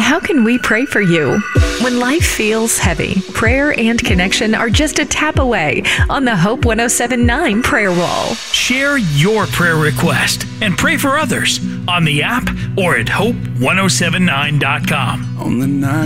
how can we pray for you? When life feels heavy, prayer and connection are just a tap away on the Hope 107.9 prayer wall. Share your prayer request and pray for others on the app or at hope1079.com. On the night